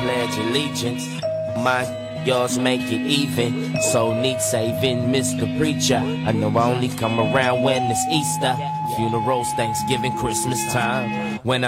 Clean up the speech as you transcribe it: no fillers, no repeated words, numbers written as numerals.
pledge allegiance. Mine, yours make it even. So need saving, Mr. Preacher. I know I only come around when it's Easter. Funerals, Thanksgiving, Christmas time. When